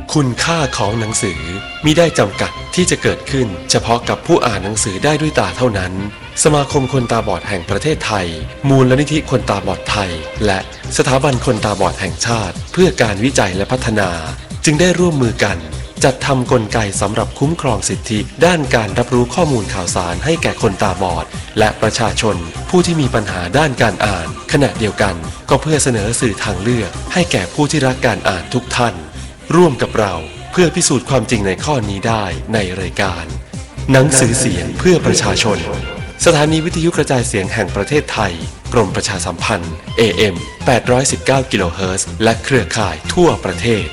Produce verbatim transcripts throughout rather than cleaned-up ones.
คุณค่าของหนังสือมิได้จำกัดที่จะเกิดขึ้นเฉพาะกับผู้อ่านหนังสือได้ด้วยตาเท่านั้นสมาคมคนตาบอดแห่งประเทศไทยมูลนิธิคนตาบอดไทยและสถาบันคนตาบอดแห่งชาติเพื่อการวิจัยและพัฒนาจึงได้ร่วมมือกันจัดทำกลไกสำหรับคุ้มครองสิทธิด้านการรับรู้ข้อมูลข่าวสารให้แก่คนตาบอดและประชาชนผู้ที่มีปัญหาด้านการอ่านขณะเดียวกันก็เพื่อเสนอสื่อทางเลือกให้แก่ผู้ที่รักการอ่านทุกท่านร่วมกับเราเพื่อพิสูจน์ความจริงในข้อนี้ได้ในรายการหนังสือเสียงเพื่อประชาชนสถานีวิทยุกระจายเสียงแห่งประเทศไทยกรมประชาสัมพันธ์ เอ เอ็ม แปดร้อยสิบเก้า กิโลเฮิรตซ์และเครือข่ายทั่วประเทศ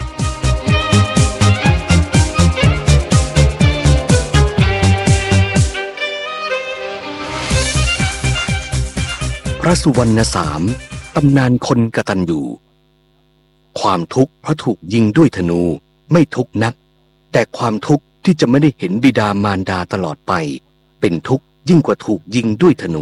พระสุวรรณสามตำนานคนกตัญญูความทุกข์เพราะถูกยิงด้วยธนูไม่ทุกข์นักแต่ความทุกข์ที่จะไม่ได้เห็นบิดามารดาตลอดไปเป็นทุกข์ยิ่งกว่าถูกยิงด้วยธนู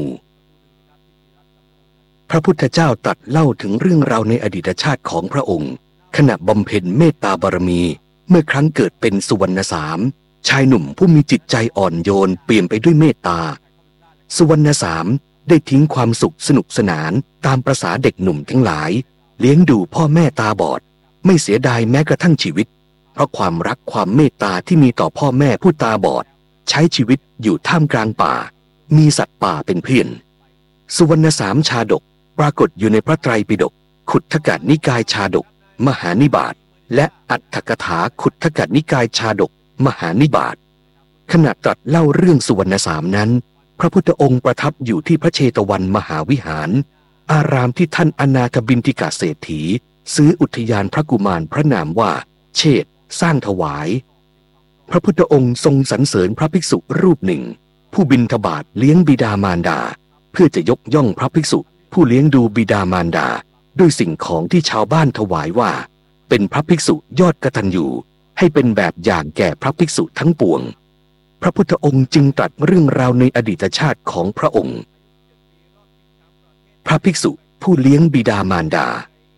พระพุทธเจ้าตรัสเล่าถึงเรื่องราวในอดีตชาติของพระองค์ขณะบำเพ็ญเมตตาบารมีเมื่อครั้งเกิดเป็นสุวรรณสามชายหนุ่มผู้มีจิตใจอ่อนโยนเปี่ยมไปด้วยเมตตาสุวรรณสามได้ทิ้งความสุขสนุกสนานตามประสาเด็กหนุ่มทั้งหลายเลี้ยงดูพ่อแม่ตาบอดไม่เสียดายแม้กระทั่งชีวิตเพราะความรักความเมตตาที่มีต่อพ่อแม่ผู้ตาบอดใช้ชีวิตอยู่ท่ามกลางป่ามีสัตว์ป่าเป็นเพื่อนสุวรรณสามชาดกปรากฏอยู่ในพระไตรปิฎกขุททกนิกายชาดกมหานิบาตและอัตถกถาขุททกนิกายชาดกมหานิบาตขณะตรัสเล่าเรื่องสุวรรณสามนั้นพระพุทธองค์ประทับอยู่ที่พระเชตวันมหาวิหารอารามที่ท่านอนาถบิณฑิกเศรษฐีซื้ออุทยานพระกุมารพระนามว่าเชษฐ์สร้างถวายพระพุทธองค์ทรงสรรเสริญพระภิกษุรูปหนึ่งผู้บิณฑบาตเลี้ยงบิดามารดาเพื่อจะยกย่องพระภิกษุผู้เลี้ยงดูบิดามารดาด้วยสิ่งของที่ชาวบ้านถวายว่าเป็นพระภิกษุยอดกตัญญูให้เป็นแบบอย่างแก่พระภิกษุทั้งปวงพระพุทธองค์จึงตรัสเรื่องราวในอดีตชาติของพระองค์พระภิกษุผู้เลี้ยงบิดามารดา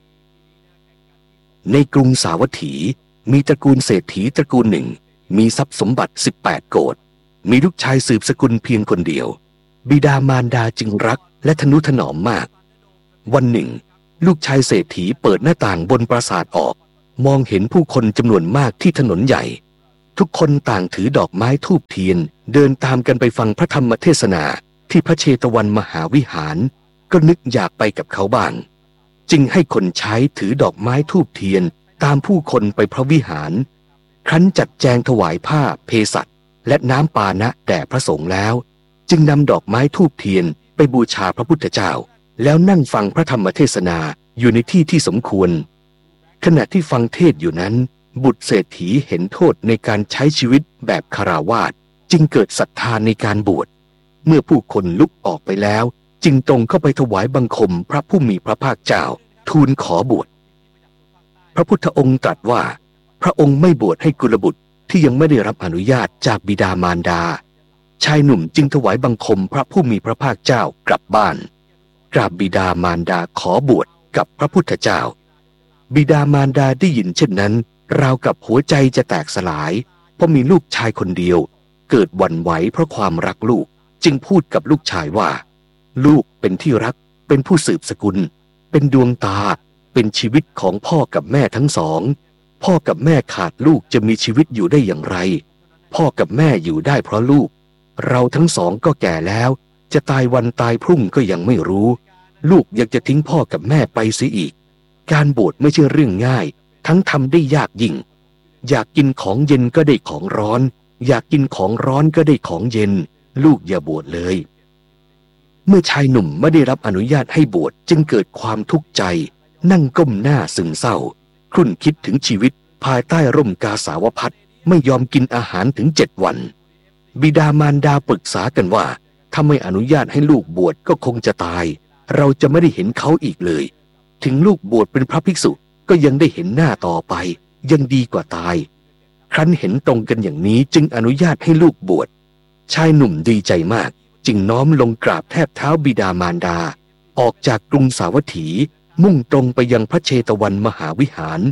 ในกรุงสาวัตถีมีตระกูลเศรษฐีตระกูลหนึ่งมีทรัพย์สมบัติสิบแปดโกฏมีลูกชายสืบสกุลเพียงคนเดียวบิดามารดาจึงรักและทนุถนอมมากวันหนึ่งลูกชายเศรษฐีเปิดหน้าต่างบนปราสาทออกมองเห็นผู้คนจำนวนมากที่ถนนใหญ่ทุกคนต่างถือดอกไม้ธูปเทียนเดินตามกันไปฟังพระธรรมเทศนาที่พระเชตวันมหาวิหารก็นึกอยากไปกับเขาบ้างจึงให้คนใช้ถือดอกไม้ธูปเทียนตามผู้คนไปพระวิหารครั้นจัดแจงถวายผ้าเภสัชและน้ำปานะแด่พระสงฆ์แล้วจึงนำดอกไม้ธูปเทียนไปบูชาพระพุทธเจ้าแล้วนั่งฟังพระธรรมเทศนาอยู่ในที่ที่สมควรขณะที่ฟังเทศอยู่นั้นบุตรเศรษฐีเห็นโทษในการใช้ชีวิตแบบคฤหัสถ์จึงเกิดศรัทธาในการบวชเมื่อผู้คนลุกออกไปแล้วจึงตรงเข้าไปถวายบังคมพระผู้มีพระภาคเจ้าทูลขอบวชพระพุทธองค์ตรัสว่าพระองค์ไม่บวชให้กุลบุตรที่ยังไม่ได้รับอนุญาตจากบิดามารดาชายหนุ่มจึงถวายบังคมพระผู้มีพระภาคเจ้ากลับบ้านกราบบิดามารดาขอบวชกับพระพุทธเจ้าบิดามารดาได้ยินเช่นนั้นราวกับหัวใจจะแตกสลายเพราะมีลูกชายคนเดียวเกิดหวั่นไหวเพราะความรักลูกจึงพูดกับลูกชายว่าลูกเป็นที่รักเป็นผู้สืบสกุลเป็นดวงตาเป็นชีวิตของพ่อกับแม่ทั้งสองพ่อกับแม่ขาดลูกจะมีชีวิตอยู่ได้อย่างไรพ่อกับแม่อยู่ได้เพราะลูกเราทั้งสองก็แก่แล้วจะตายวันตายพรุ่งก็ยังไม่รู้ลูกยังจะทิ้งพ่อกับแม่ไปเสียอีกการบวชไม่ใช่เรื่องง่ายทั้งทำได้ยากยิ่งอยากกินของเย็นก็ได้ของร้อนอยากกินของร้อนก็ได้ของเย็นลูกอย่าบวชเลยเมื่อชายหนุ่มไม่ได้รับอนุญาตให้บวชจึงเกิดความทุกข์ใจนั่งก้มหน้าซึมเศร้าครุ่นคิดถึงชีวิตภายใต้ร่มกาสาวพัสต์ไม่ยอมกินอาหารถึงเจ็ดวันบิดามารดาปรึกษากันว่าถ้าไม่อนุญาตให้ลูกบวชก็คงจะตายเราจะไม่ได้เห็นเขาอีกเลยถึงลูกบวชเป็นพระภิกษุก็ยังได้เห็นหน้าต่อไปยังดีกว่าตายครั้นเห็นตรงกันอย่างนี้จึงอนุญาตให้ลูกบวชชายหนุ่มดีใจมากจึงน้อมลงกราบแทบเท้าบิดามารดาออกจากกรุงสาวัตถีมุ่งตรงไปยังพระเชตวันมหาวิหาร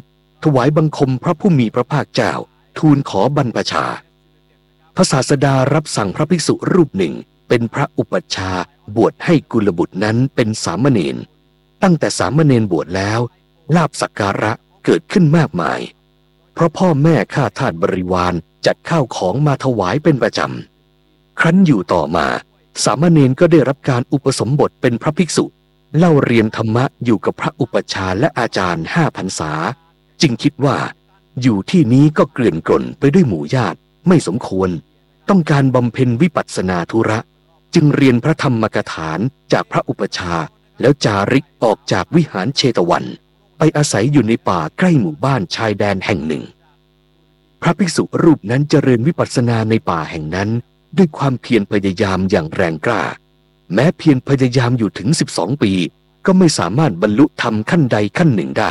ถวายบังคมพระผู้มีพระภาคเจ้าทูลขอบรรพชาพระศาสดารับสั่งพระภิกษุรูปหนึ่งเป็นพระอุปัชฌาย์บวชให้กุลบุตรนั้นเป็นสามเณรตั้งแต่สามเณรบวชแล้วลาภสักการะเกิดขึ้นมากมายเพราะพ่อแม่ข้าทาสบริวารจัดข้าวของมาถวายเป็นประจำครั้นอยู่ต่อมาสามเณรก็ได้รับการอุปสมบทเป็นพระภิกษุเล่าเรียนธรรมะอยู่กับพระอุปัชฌาย์และอาจารย์ห้าพรรษาจึงคิดว่าอยู่ที่นี้ก็เกลื่อนกล่นไปด้วยหมู่ญาติไม่สมควรต้องการบำเพ็ญวิปัสสนาธุระจึงเรียนพระธรรมกถาจากพระอุปัชฌาย์แล้วจาริกออกจากวิหารเชตวันไปอาศัยอยู่ในป่าใกล้หมู่บ้านชายแดนแห่งหนึ่งพระภิกษุรูปนั้นเจริญวิปัสสนาในป่าแห่งนั้นด้วยความเพียรพยายามอย่างแรงกล้าแม้เพียรพยายามอยู่ถึงสิบสองปีก็ไม่สามารถบรรลุธรรมขั้นใดขั้นหนึ่งได้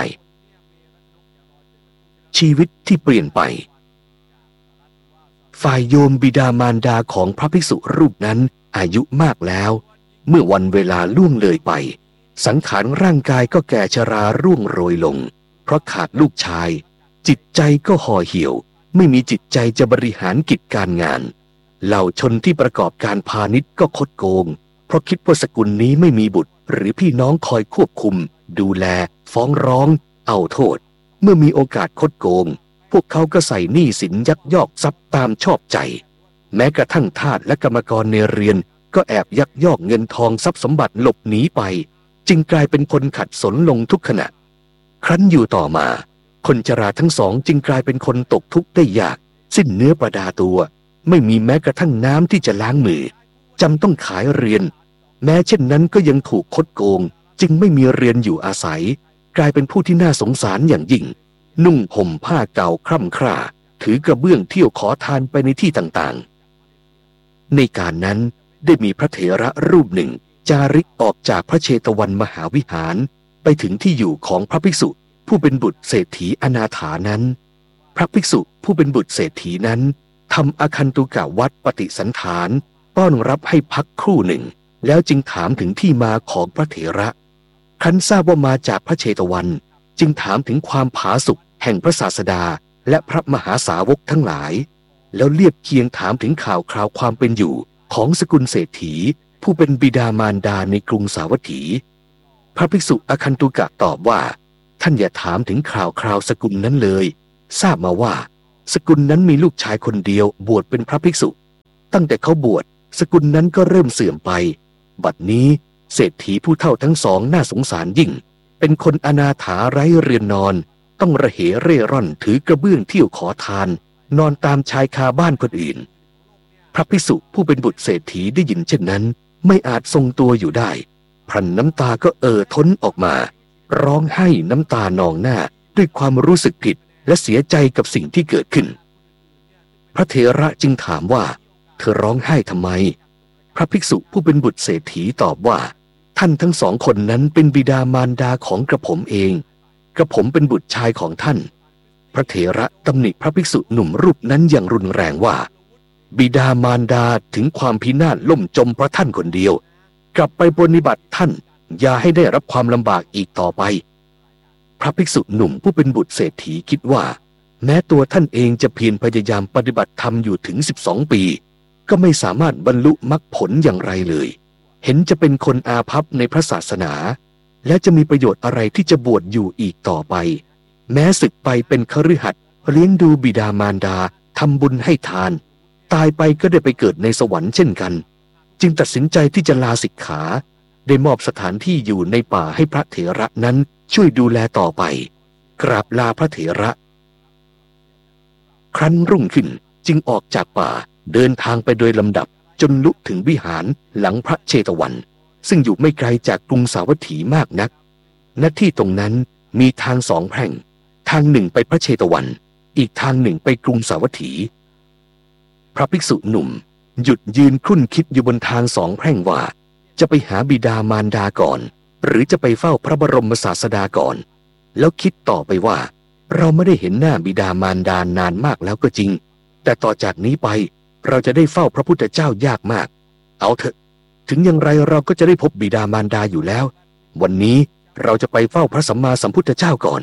ชีวิตที่เปลี่ยนไปฝ่ายโยมบิดามารดาของพระภิกษุรูปนั้นอายุมากแล้วเมื่อวันเวลาล่วงเลยไปสังขารร่างกายก็แก่ชราร่วงโรยลงเพราะขาดลูกชายจิตใจก็ห่อเหี่ยวไม่มีจิตใจจะบริหารกิจการงานเหล่าชนที่ประกอบการพาณิชย์ก็คดโกงเพราะคิดว่าสกุลนี้ไม่มีบุตรหรือพี่น้องคอยควบคุมดูแลฟ้องร้องเอาโทษเมื่อมีโอกาสคดโกงพวกเขาก็ใส่หนี้สินยักยอกทรัพย์ตามชอบใจแม้กระทั่งทาสและกรรมกรในเรือนก็แอบยักยอกเงินทองทรัพย์สมบัติหลบหนีไปจึงกลายเป็นคนขัดสนลงทุกขณะครั้นอยู่ต่อมาคนชราทั้งสองจึงกลายเป็นคนตกทุกข์ได้ยากสิ้นเนื้อประดาตัวไม่มีแม้กระทั่งน้ำที่จะล้างมือจำต้องขายเรือนแม้เช่นนั้นก็ยังถูกคดโกงจึงไม่มีเรือนอยู่อาศัยกลายเป็นผู้ที่น่าสงสารอย่างยิ่งนุ่งห่มผ้าเก่าคร่ำคร่าถือกระเบื้องเที่ยวขอทานไปในที่ต่างๆในการนั้นได้มีพระเถระรูปหนึ่งจาริกออกจากพระเชตวันมหาวิหารไปถึงที่อยู่ของพระภิกษุผู้เป็นบุตรเศรษฐีอนาถานั้นพระภิกษุผู้เป็นบุตรเศรษฐีนั้นทำอาคันตุกะวัดปฏิสันฐานต้อนรับให้พักครู่หนึ่งแล้วจึงถามถึงที่มาของพระเถระครั้นทราบว่ามาจากพระเชตวันจึงถามถึงความผาสุกแห่งพระศาสดาและพระมหาสาวกทั้งหลายแล้วเลียบเคียงถามถึงข่าวคราวความเป็นอยู่ของสกุลเศรษฐีผู้เป็นบิดามารดาในกรุงสาวัตถีพระภิกษุอาคันตุกะตอบว่าท่านอย่าถามถึงข่าวคราวสกุลนั้นเลยทราบมาว่าสกุลนั้นมีลูกชายคนเดียวบวชเป็นพระภิกษุตั้งแต่เขาบวชสกุลนั้นก็เริ่มเสื่อมไปบัดนี้เศรษฐีผู้เฒ่าทั้งสองน่าสงสารยิ่งเป็นคนอนาถาไร้เรือนนอนต้องระเหเร่ร่อนถือกระเบื้องเที่ยวขอทานนอนตามชายคาบ้านคนอื่นพระภิกษุผู้เป็นบุตรเศรษฐีได้ยินเช่นนั้นไม่อาจทรงตัวอยู่ได้พรันน้ำตาก็เอ่อท้นออกมาร้องไห้น้ำตานองหน้าด้วยความรู้สึกผิดและเสียใจกับสิ่งที่เกิดขึ้นพระเถระจึงถามว่าเธอร้องไห้ทำไมพระภิกษุผู้เป็นบุตรเศรษฐีตอบว่าท่านทั้งสองคนนั้นเป็นบิดามารดาของกระผมเองกระผมเป็นบุตรชายของท่านพระเถระตำหนิพระภิกษุหนุ่มรูปนั้นอย่างรุนแรงว่าบิดามารดาถึงความพินาศล่มจมเพราะท่านคนเดียวกลับไปปฏิบัติท่านอย่าให้ได้รับความลำบากอีกต่อไปพระภิกษุหนุ่มผู้เป็นบุตรเศรษฐีคิดว่าแม้ตัวท่านเองจะเพียรพยายามปฏิบัติธรรมอยู่ถึงสิบสองปีก็ไม่สามารถบรรลุมรรคผลอย่างไรเลยเห็นจะเป็นคนอาภัพในพระศาสนาและจะมีประโยชน์อะไรที่จะบวชอยู่อีกต่อไปแม้ศึกไปเป็นคฤหัสถ์เลี้ยงดูบิดามารดาทำบุญให้ทานตายไปก็ได้ไปเกิดในสวรรค์เช่นกันจึงตัดสินใจที่จะลาสิกขาได้มอบสถานที่อยู่ในป่าให้พระเถระนั้นช่วยดูแลต่อไปกราบลาพระเถระครั้นรุ่งขึ้นจึงออกจากป่าเดินทางไปโดยลำดับจนลุถึงวิหารหลังพระเชตวันซึ่งอยู่ไม่ไกลจากกรุงสาวัตถีมากนักณที่ตรงนั้นมีทางสองแพร่งทางหนึ่งไปพระเชตวันอีกทางหนึ่งไปกรุงสาวัตถีพระภิกษุหนุ่มหยุดยืนครุ่นคิดอยู่บนทางสองแพร่งว่าจะไปหาบิดามารดาก่อนหรือจะไปเฝ้าพระบรมศาสดาก่อนแล้วคิดต่อไปว่าเราไม่ได้เห็นหน้าบิดามารดานานมากแล้วก็จริงแต่ต่อจากนี้ไปเราจะได้เฝ้าพระพุทธเจ้ายากมากเอาเถอะถึงอย่างไรเราก็จะได้พบบิดามารดาอยู่แล้ววันนี้เราจะไปเฝ้าพระสัมมาสัมพุทธเจ้าก่อน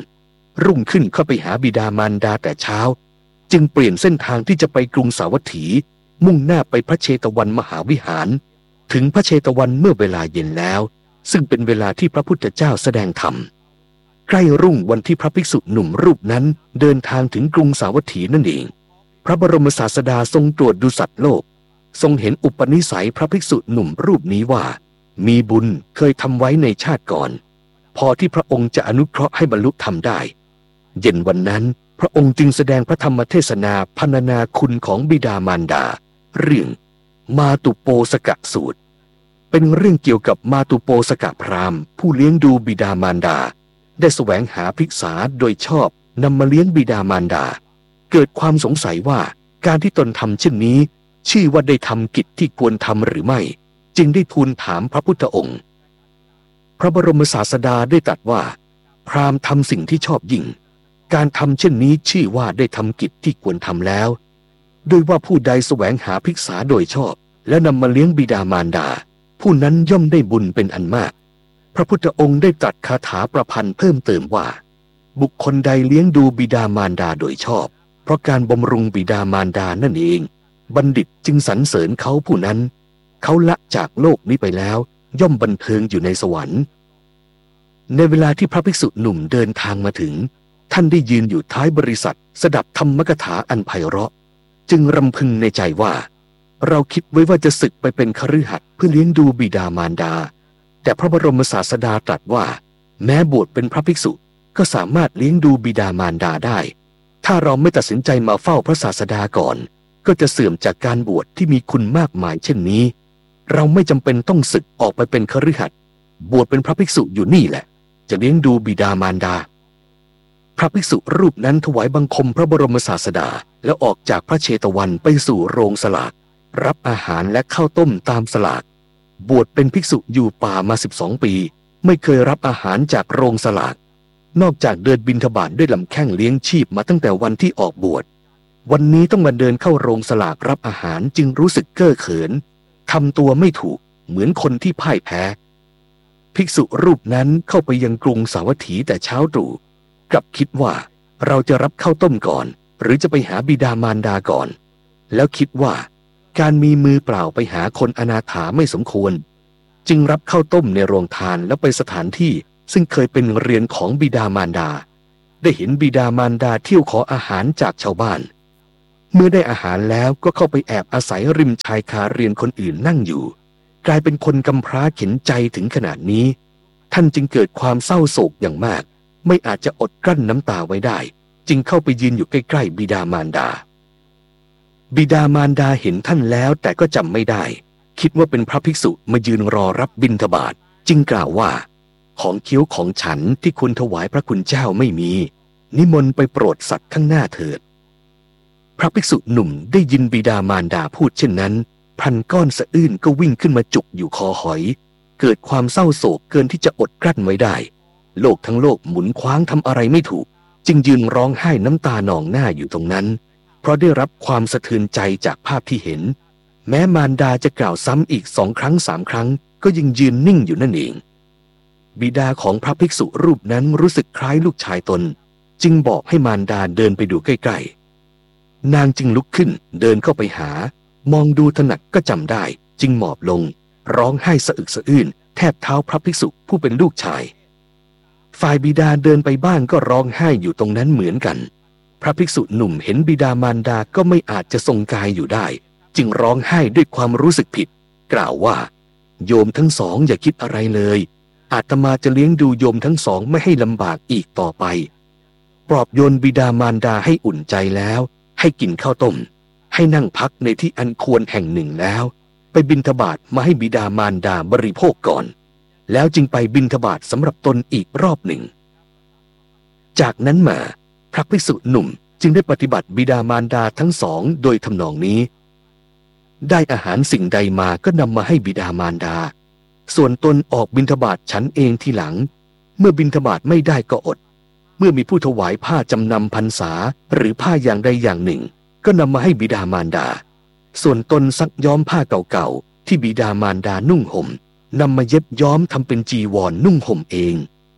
รุ่งขึ้นเข้าไปหาบิดามารดาแต่เช้าจึงเปลี่ยนเส้นทางที่จะไปกรุงสาวัตถีมุ่งหน้าไปพระเชตวันมหาวิหารถึงพระเชตวันเมื่อเวลาเย็นแล้วซึ่งเป็นเวลาที่พระพุทธเจ้าแสดงธรรมใกล้รุ่งวันที่พระภิกษุหนุ่มรูปนั้นเดินทางถึงกรุงสาวัตถีนั่นเองพระบรมศาสดาทรงตรวจดูสัตว์โลกทรงเห็นอุปนิสัยพระภิกษุหนุ่มรูปนี้ว่ามีบุญเคยทำไว้ในชาติก่อนพอที่พระองค์จะอนุเคราะห์ให้บรรลุธรรมได้เย็นวันนั้นพระองค์จึงแสดงพระธรรมเทศนาพรรณนาคุณของบิดามารดาเรื่องมาตุโปสกะสูตรเป็นเรื่องเกี่ยวกับมาตุโปสกะพราหมณ์ผู้เลี้ยงดูบิดามารดาได้แสวงหาภิกษาโดยชอบนำมาเลี้ยงบิดามารดาเกิดความสงสัยว่าการที่ตนทำเช่นนี้ชื่อว่าได้ทำกิจที่ควรทำหรือไม่จึงได้ทูลถามพระพุทธองค์พระบรมศาสดาได้ตรัสว่าพราหมณ์ทำสิ่งที่ชอบยิ่งการทำเช่นนี้ชื่อว่าได้ทำกิจที่ควรทำแล้วโดยว่าผู้ใดแสวงหาภิกษาโดยชอบและนำมาเลี้ยงบิดามารดาผู้นั้นย่อมได้บุญเป็นอันมากพระพุทธองค์ได้ตรัสคาถาประพันธ์เพิ่มเติมว่าบุคคลใดเลี้ยงดูบิดามารดาโดยชอบเพราะการบำรุงบิดามารดานั่นเองบัณฑิตจึงสรรเสริญเขาผู้นั้นเขาละจากโลกนี้ไปแล้วย่อมบันเทิงอยู่ในสวรรค์ในเวลาที่พระภิกษุหนุ่มเดินทางมาถึงท่านได้ยืนอยู่ท้ายบริษัทสดับธรรมกถาอันไพเราะจึงรำพึงในใจว่าเราคิดไว้ว่าจะศึกไปเป็นคฤหัสถ์เพื่อเลี้ยงดูบิดามารดาแต่พระบรมศาสดาตรัสว่าแม้บวชเป็นพระภิกษุก็สามารถเลี้ยงดูบิดามารดาได้ถ้าเราไม่ตัดสินใจมาเฝ้าพระศาสดาก่อนก็จะเสื่อมจากการบวชที่มีคุณมากมายเช่นนี้เราไม่จำเป็นต้องศึกออกไปเป็นคฤหัสถ์บวชเป็นพระภิกษุอยู่นี่แหละจะเลี้ยงดูบิดามารดาพระภิกษุรูปนั้นถวายบังคมพระบรมศาสดาแล้วออกจากพระเชตวันไปสู่โรงสลากรับอาหารและข้าวต้มตามสลากบวชเป็นภิกษุอยู่ป่ามาสิบสองปีไม่เคยรับอาหารจากโรงสลากนอกจากเดินบิณฑบาตด้วยลำแข้งเลี้ยงชีพมาตั้งแต่วันที่ออกบวชวันนี้ต้องมาเดินเข้าโรงสลากรับอาหารจึงรู้สึกเก้อเขินทำตัวไม่ถูกเหมือนคนที่พ่ายแพ้ภิกษุรูปนั้นเข้าไปยังกรุงสาวัตถีแต่เช้าตรู่กลับคิดว่าเราจะรับข้าวต้มก่อนหรือจะไปหาบิดามารดาก่อนแล้วคิดว่าการมีมือเปล่าไปหาคนอนาถาไม่สมควรจึงรับข้าวต้มในโรงทานแล้วไปสถานที่ซึ่งเคยเป็นเรือนของบิดามารดาได้เห็นบิดามารดาเที่ยวขออาหารจากชาวบ้านเมื่อได้อาหารแล้วก็เข้าไปแอบอาศัยริมชายคาเรือนคนอื่นนั่งอยู่กลายเป็นคนกำพร้าเข็นใจถึงขนาดนี้ท่านจึงเกิดความเศร้าโศกอย่างมากไม่อาจจะอดกลั้นน้ำตาไว้ได้จึงเข้าไปยืนอยู่ใกล้ๆบิดามารดาบิดามารดาเห็นท่านแล้วแต่ก็จำไม่ได้คิดว่าเป็นพระภิกษุมายืนรอรับบิณฑบาตจึงกล่าวว่าของเคี้ยวของฉันที่คุณถวายพระคุณเจ้าไม่มีนิมนต์ไปโปรดสัตว์ข้างหน้าเถิดพระภิกษุหนุ่มได้ยินบิดามารดาพูดเช่นนั้นพันก้อนสะอื้นก็วิ่งขึ้นมาจุกอยู่คอหอยเกิดความเศร้าโศกเกินที่จะอดกลั้นไว้ได้โลกทั้งโลกหมุนคว้างทำอะไรไม่ถูกจึงยืนร้องไห้น้ำตานองหน้าอยู่ตรงนั้นเพราะได้รับความสะเทือนใจจากภาพที่เห็นแม้มารดาจะกล่าวซ้ำอีกสองครั้งสามครั้งก็ยังยืนนิ่งอยู่นั่นเองบิดาของพระภิกษุรูปนั้นรู้สึกคล้ายลูกชายตนจึงบอกให้มารดาเดินไปดูใกล้ๆนางจึงลุกขึ้นเดินเข้าไปหามองดูถนัดก็จำได้จึงหมอบลงร้องไห้สะอึกสะอื้นแทบเท้าพระภิกษุผู้เป็นลูกชายฝ่ายบิดาเดินไปบ้านก็ร้องไห้อยู่ตรงนั้นเหมือนกันพระภิกษุหนุ่มเห็นบิดามารดาก็ไม่อาจจะทรงกายอยู่ได้จึงร้องไห้ด้วยความรู้สึกผิดกล่าวว่าโยมทั้งสองอย่าคิดอะไรเลยอาตมาจะเลี้ยงดูโยมทั้งสองไม่ให้ลำบากอีกต่อไปปลอบโยนบิดามารดาให้อุ่นใจแล้วให้กินข้าวต้มให้นั่งพักในที่อันควรแห่งหนึ่งแล้วไปบิณฑบาตมาให้บิดามารดาบริโภคก่อนแล้วจึงไปบิณฑบาตสำหรับตนอีกรอบหนึ่งจากนั้นมาพระภิกษุหนุ่มจึงได้ปฏิบัติบิดามารดาทั้งสองโดยทำนองนี้ได้อาหารสิ่งใดมาก็นำมาให้บิดามารดาส่วนตนออกบิณฑบาตฉันเองทีหลังเมื่อบิณฑบาตไม่ได้ก็อดเมื่อมีผู้ถวายผ้าจำนำพรรษาหรือผ้าอย่างใดอย่างหนึ่งก็นำมาให้บิดามารดาส่วนตนซักย้อมผ้าเก่าๆที่บิดามารดานุ่งห่มนำมาเย็บย้อมทำเป็นจีวร นุ่งห่มเอง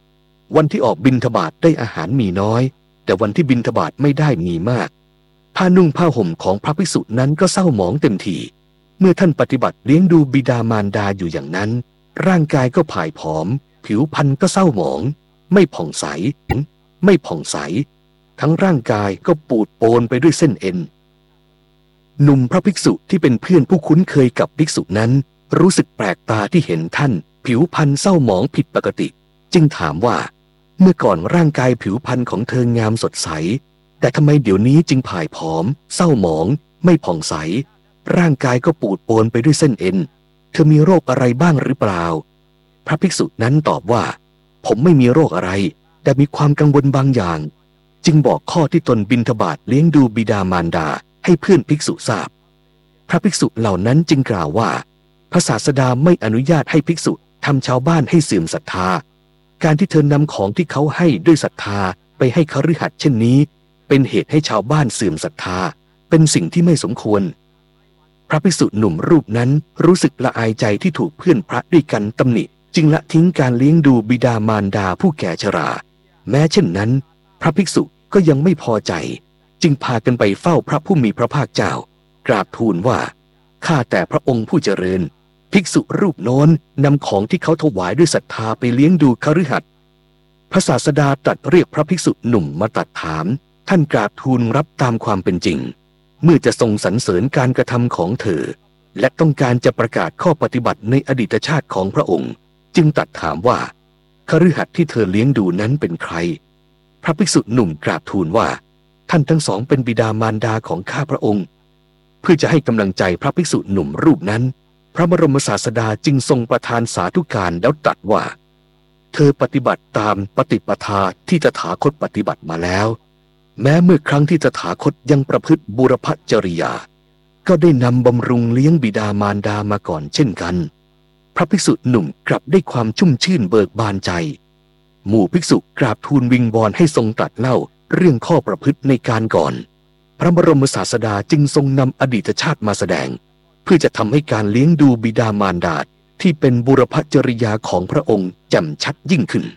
วันที่ออกบิณฑบาตได้อาหารมีน้อยแต่วันที่บิณฑบาตไม่ได้มีมากผ้านุ่งผ้าห่มของพระภิกษุนั้นก็เศร้าหมองเต็มทีเมื่อท่านปฏิบัติเลี้ยงดูบิดามารดาอยู่อย่างนั้นร่างกายก็ผายผอมผิวพรรณก็เศร้าหมองไม่ผ่องใสไม่ผ่องใสทั้งร่างกายก็ปูดโปนไปด้วยเส้นเอ็นหนุ่มพระภิกษุที่เป็นเพื่อนผู้คุ้นเคยกับภิกษุนั้นรู้สึกแปลกตาที่เห็นท่านผิวพรรณเศร้าหมองผิดปกติจึงถามว่าเมื่อก่อนร่างกายผิวพรรณของเธองามสดใสแต่ทำไมเดี๋ยวนี้จึงผายผอมเศร้าหมองไม่ผ่องใสร่างกายก็ปูดโปนไปด้วยเส้นเอ็นเธอมีโรคอะไรบ้างหรือเปล่าพระภิกษุนั้นตอบว่าผมไม่มีโรคอะไรแต่มีความกังวลบางอย่างจึงบอกข้อที่ตนบิณฑบาตเลี้ยงดูบิดามารดาให้เพื่อนภิกษุทราบพระภิกษุเหล่านั้นจึงกล่าวว่าพระศาสดาไม่อนุญาตให้ภิกษุทำชาวบ้านให้เสื่อมศรัทธาการที่เธอนำของที่เขาให้ด้วยศรัทธาไปให้คฤหัสถ์เช่นนี้เป็นเหตุให้ชาวบ้านเสื่อมศรัทธาเป็นสิ่งที่ไม่สมควรพระภิกษุหนุ่มรูปนั้นรู้สึกละอายใจที่ถูกเพื่อนพระด้วยกันตำหนิจึงละทิ้งการเลี้ยงดูบิดามารดาผู้แก่ชราแม้เช่นนั้นพระภิกษุก็ยังไม่พอใจจึงพากันไปเฝ้าพระผู้มีพระภาคเจ้ากราบทูลว่าข้าแต่พระองค์ผู้เจริญภิกษุรูปโน้นนำของที่เขาถวายด้วยศรัทธาไปเลี้ยงดูคฤหัสถ์พระศาสดาตรัสเรียกพระภิกษุหนุ่มมาตรัสถามท่านกราบทูลรับตามความเป็นจริงเมื่อจะทรงสรรเสริญการกระทำของเธอและต้องการจะประกาศข้อปฏิบัติในอดีตชาติของพระองค์จึงตรัสถามว่าคฤหัสถ์ที่เธอเลี้ยงดูนั้นเป็นใครพระภิกษุหนุ่มกราบทูลว่าท่านทั้งสองเป็นบิดามารดาของข้าพระองค์เพื่อจะให้กำลังใจพระภิกษุหนุ่มรูปนั้นพระบรมศาสดาจึงทรงประทานสาธุการแล้วตรัสว่าเธอปฏิบัติตามปฏิปทาที่ตถาคตปฏิบัติมาแล้วแม้เมื่อครั้งที่ตถาคตยังประพฤติบูรพจริยาก็ได้นำบำรุงเลี้ยงบิดามารดามาก่อนเช่นกันพระภิกษุหนุ่มกลับได้ความชุ่มชื่นเบิกบานใจหมู่ภิกษุกราบทูลวิงวอนให้ทรงตรัสเล่าเรื่องข้อประพฤติในการก่อนพระบรมศาสดาจึงทรงนำอดีตชาติมาแสดงเพื่อจะทำให้การเลี้ยงดูบิดามารดาที่เป็นบุรพจริยาของพระองค์แจ่มชัดยิ่งขึ้น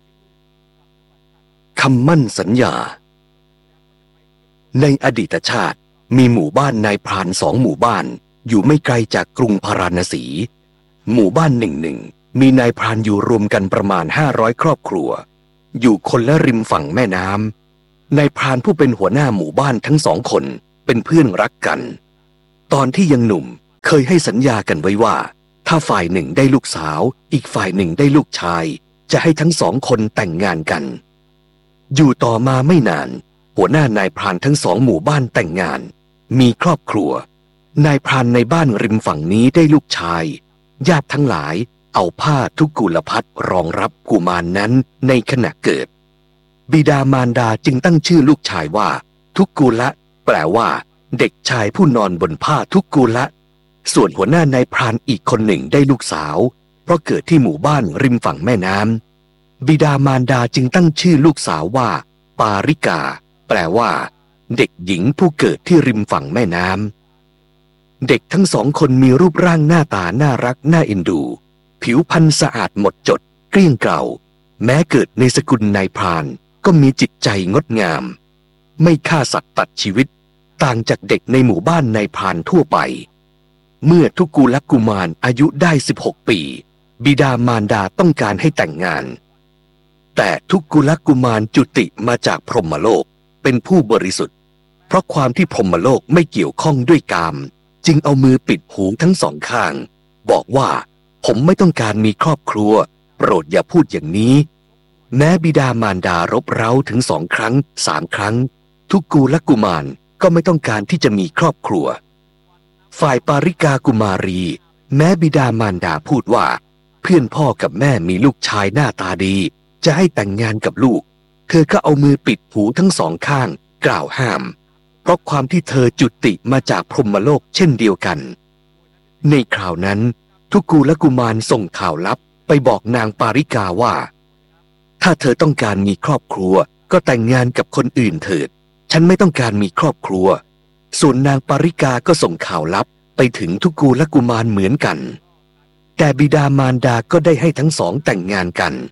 คำมั่นสัญญาในอดีตชาติมีหมู่บ้านนายพรานสองหมู่บ้านอยู่ไม่ไกลจากกรุงพาราณสีหมู่บ้านหนึ่งหนึ่งมีนายพรานอยู่รวมกันประมาณห้าร้อยครอบครัวอยู่คนละริมฝั่งแม่น้ำนายพรานผู้เป็นหัวหน้าหมู่บ้านทั้งสองคนเป็นเพื่อนรักกันตอนที่ยังหนุ่มเคยให้สัญญากันไว้ว่าถ้าฝ่ายหนึ่งได้ลูกสาวอีกฝ่ายหนึ่งได้ลูกชายจะให้ทั้งสองคนแต่งงานกันอยู่ต่อมาไม่นานหัวหน้านายพรานทั้งสองหมู่บ้านแต่งงานมีครอบครัวนายพรานในบ้านริมฝั่งนี้ได้ลูกชายญาติทั้งหลายเอาผ้าทุกกุลภัทรรองรับกุมาร น, นั้นในขณะเกิดบิดามารดาจึงตั้งชื่อลูกชายว่าทุกกุละแปลว่าเด็กชายผู้นอนบนผ้าทุกกุละส่วนหัวหน้านายพรานอีกคนหนึ่งได้ลูกสาวเพราะเกิดที่หมู่บ้านริมฝั่งแม่น้ำบิดามารดาจึงตั้งชื่อลูกสาวว่าปาริกาแปลว่าเด็กหญิงผู้เกิดที่ริมฝั่งแม่น้ำเด็กทั้งสองคนมีรูปร่างหน้าตาน่ารักน่าเอ็นดูผิวพรรณสะอาดหมดจดเกลี้ยงเกลาแม้เกิดในสกุลนายพรานก็มีจิตใจงดงามไม่ฆ่าสัตว์ตัดชีวิตต่างจากเด็กในหมู่บ้านนายพรานทั่วไปเมื่อทุกกุลกุมารอายุได้สิบหกปีบิดามารดาต้องการให้แต่งงานแต่ทุกกุลกุมารจุติมาจากพรหมโลกเป็นผู้บริสุทธิ์เพราะความที่พรหมโลกไม่เกี่ยวข้องด้วยกามจึงเอามือปิดหูทั้งสองข้างบอกว่าผมไม่ต้องการมีครอบครัวโปรดอย่าพูดอย่างนี้แม้บิดามารดารบเร้าถึงสองครั้งสามครั้งทุกกุลกุมารก็ไม่ต้องการที่จะมีครอบครัวฝ่ายปาริกากุมารีแม้บิดามารดาพูดว่าเพื่อนพ่อกับแม่มีลูกชายหน้าตาดีจะให้แต่งงานกับลูกเธอก็เอามือปิดหูทั้งสองข้างกล่าวห้ามเพราะความที่เธอจุติมาจากพรหมโลกเช่นเดียวกันในคราวนั้นทุกกุลกุมารส่งข่าวลับไปบอกนางปาริกาว่าถ้าเธอต้องการมีครอบครัวก็แต่งงานกับคนอื่นเถิดฉันไม่ต้องการมีครอบครัวส่วนนางปาริกาก็ส่งข่าวลับไปถึงทุกกุลกุมารเหมือนกันแต่บิดามารดาก็ได้ให้ทั้งสองแต่งงานกัน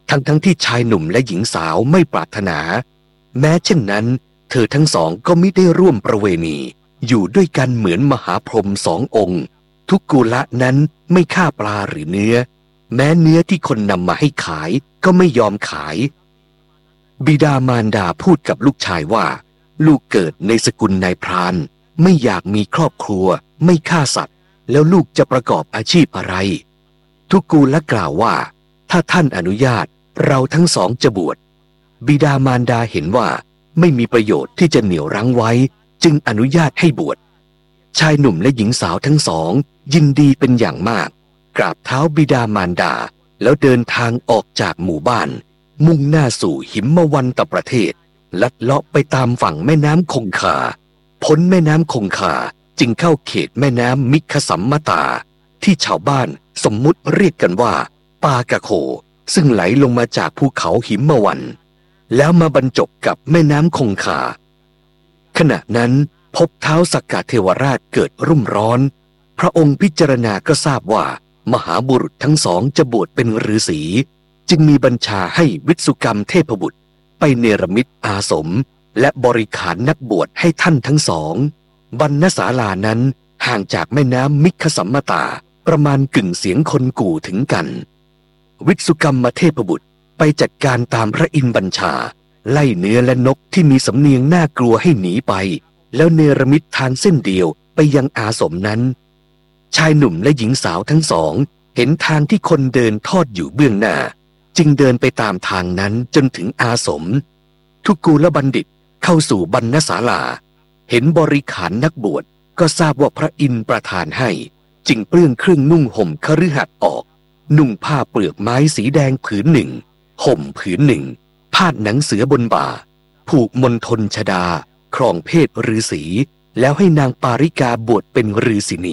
ทั้งทั้งที่ชายหนุ่มและหญิงสาวไม่ปรารถนาแม้เช่นนั้นเธอทั้งสองก็มิได้ร่วมประเวณีอยู่ด้วยกันเหมือนมหาพรหมสององค์ทุกกุละนั้นไม่ฆ่าปลาหรือเนื้อแม้เนื้อที่คนนำมาให้ขายก็ไม่ยอมขายบิดามารดาพูดกับลูกชายว่าลูกเกิดในสกุลนายพรานไม่อยากมีครอบครัวไม่ฆ่าสัตว์แล้วลูกจะประกอบอาชีพอะไรทุกกูละกล่าวว่าถ้าท่านอนุญาตเราทั้งสองจะบวชบิดามารดาเห็นว่าไม่มีประโยชน์ที่จะเหนี่ยวรั้งไว้จึงอนุญาตให้บวชชายหนุ่มและหญิงสาวทั้งสองยินดีเป็นอย่างมากกราบเท้าบิดามารดาแล้วเดินทางออกจากหมู่บ้านมุ่งหน้าสู่หิมวันตประเทศลัดเลาะไปตามฝั่งแม่น้ำคงคาพ้นแม่น้ำคงคาจึงเข้าเขตแม่น้ำมิคสัมมตาที่ชาวบ้านสมมุติเรียกกันว่าปากะโคซึ่งไหลลงมาจากภูเขาหิมวันแล้วมาบรรจบกับแม่น้ำคงคาขณะนั้นพบเท้าสักกะเทวราชเกิดรุ่มร้อนพระองค์พิจารณาก็ทราบว่ามหาบุรุษทั้งสองจะบวชเป็นฤาษีจึงมีบัญชาให้วิสุกรรมเทพบุตรไปเนรมิตอาสมและบริขารนักบวชให้ท่านทั้งสองบรรณศาลานั้นห่างจากแม่น้ำมิคสัมมตาประมาณกึ่งเสียงคนกู่ถึงกันวิสุกรรมเทพบุตรไปจัดการตามพระอินทร์บัญชาไล่เนื้อและนกที่มีสำเนียงน่ากลัวให้หนีไปแล้วเนรมิตทางเส้นเดียวไปยังอาสมนั้นชายหนุ่มและหญิงสาวทั้งสองเห็นทางที่คนเดินทอดอยู่เบื้องหน้าจึงเดินไปตามทางนั้นจนถึงอาสมทุกูลบัณฑิตเข้าสู่บรรณศาลาเห็นบริขารนักบวชก็ทราบว่าพระอินทร์ประทานให้จึงเปลื้องเครื่องนุ่งห่มคฤหัสถ์ออกนุ่งผ้าเปลือกไม้สีแดงผืนหนึ่งห่มผืนหนึ่งพาดหนังเสือบนบ่าผูกมณฑลชดาครองเพศฤาษีแล้วให้นางปาริกาบวชเป็นฤาษีนี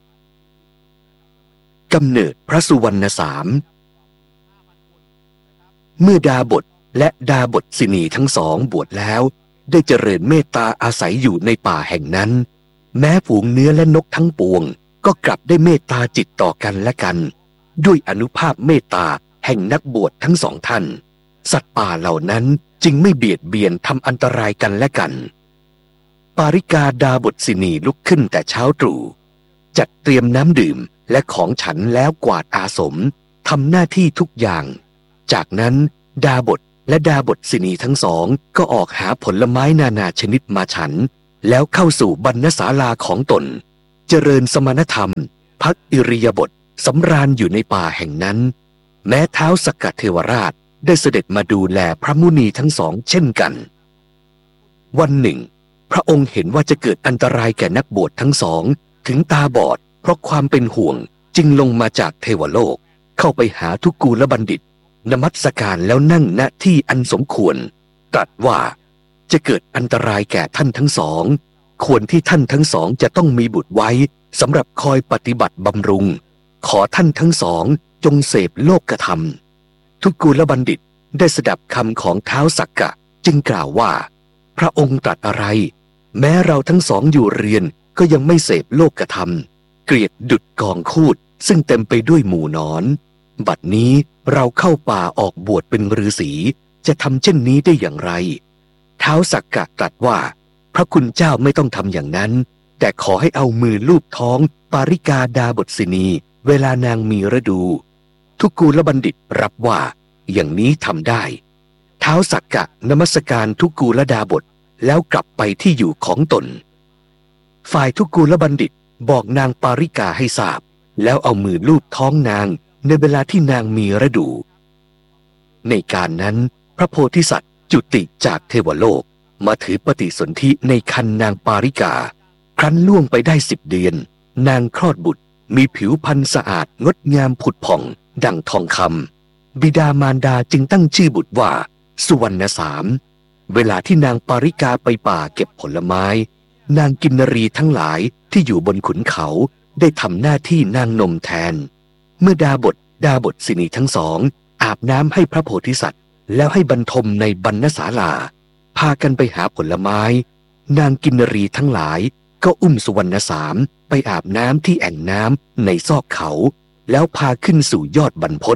กำเนิดพระสุวรรณสามเมื่อดาบทและดาบทสินีทั้งสองบวชแล้วได้เจริญเมตตาอาศัยอยู่ในป่าแห่งนั้นแม้ฝูงเนื้อและนกทั้งปวงก็กลับได้เมตตาจิตต่อกันและกันด้วยอนุภาพเมตตาแห่งนักบวชทั้งสองท่านสัตว์ป่าเหล่านั้นจึงไม่เบียดเบียนทำอันตรายกันและกันปาริกาดาบทสินีลุกขึ้นแต่เช้าตรู่จัดเตรียมน้ำดื่มและของฉันแล้วกวาดอาสมทำหน้าที่ทุกอย่างจากนั้นดาบทและดาบทสินีทั้งสองก็ออกหาผลไม้นานาชนิดมาฉันแล้วเข้าสู่บรรณศาลาของตนเจริญสมณธรรมพักอิริยาบถสำราญอยู่ในป่าแห่งนั้นแม้เท้าสักกะเทวราชได้เสด็จมาดูแลพระมุนีทั้งสองเช่นกันวันหนึ่งพระองค์เห็นว่าจะเกิดอันตรายแก่นักบวชทั้งสองถึงตาบอดเพราะความเป็นห่วงจึงลงมาจากเทวโลกเข้าไปหาทุกูลบัณฑิตนมัสการแล้วนั่งณที่อันสมควรตรัสว่าจะเกิดอันตรายแก่ท่านทั้งสองควรที่ท่านทั้งสองจะต้องมีบุตรไว้สำหรับคอยปฏิบัติบำรุงขอท่านทั้งสองจงเสพโลกธรรมทุกูลบัณฑิตได้สดับคำของท้าวสักกะจึงกล่าวว่าพระองค์ตรัสอะไรแม้เราทั้งสองอยู่เรียนก็ยังไม่เสพโลกธรรมเกลียดดุจกองคูดซึ่งเต็มไปด้วยหมู่นอนบัดนี้เราเข้าป่าออกบวชเป็นฤาษีจะทำเช่นนี้ได้อย่างไรท้าวสักกะตรัสว่าพระคุณเจ้าไม่ต้องทำอย่างนั้นแต่ขอให้เอามือลูบท้องปาริกาดาบทสินีเวลานางมีฤดูทุกูลบัณฑิตรับว่าอย่างนี้ทำได้ท้าวสักกะนมัสการทุกูลดาบทแล้วกลับไปที่อยู่ของตนฝ่ายทุกูลบัณฑิตบอกนางปาริกาให้ทราบแล้วเอามือลูบท้องนางในเวลาที่นางมีฤดูในการนั้นพระโพธิสัตว์จุติจากเทวโลกมาถือปฏิสนธิในครรภ์นางปาริกาครั้นล่วงไปได้สิบเดือนนางคลอดบุตรมีผิวพรรณสะอาดงดงามผุดผ่องดั่งทองคำบิดามารดาจึงตั้งชื่อบุตรว่าสุวรรณสามเวลาที่นางปาริกาไปป่าเก็บผลไม้นางกินนรีทั้งหลายที่อยู่บนขุนเขาได้ทำหน้าที่นางนมแทนเมื่อดาบทดาบทสินีทั้งสองอาบน้ำให้พระโพธิสัตว์แล้วให้บรรทมในบรรณศาลาพากันไปหาผลไม้นางกินนรีทั้งหลายก็อุ้มสุวรรณสามไปอาบน้ำที่แอ่งน้ำในซอกเขาแล้วพาขึ้นสู่ยอดบรรพต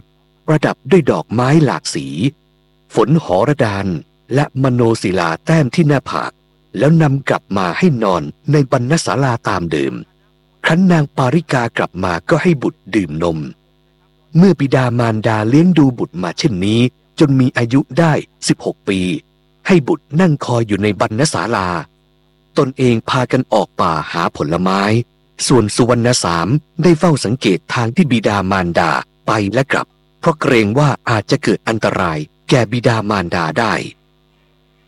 ประดับด้วยดอกไม้หลากสี ฝนหอระดานและมโนศิลาแต้มที่หน้าผากแล้วนำกลับมาให้นอนในบรรณศาลาตามเดิมครั้นนางปาริกากลับมาก็ให้บุตรดื่มนมเมื่อบิดามารดาเลี้ยงดูบุตรมาเช่นนี้จนมีอายุได้สิบหกปีให้บุตรนั่งคอยอยู่ในบรรณศาลาตนเองพากันออกป่าหาผลไม้ส่วนสุวรรณสามได้เฝ้าสังเกตทางที่บิดามารดาไปและกลับเพราะเกรงว่าอาจจะเกิดอันตรายแก่บิดามารดาได้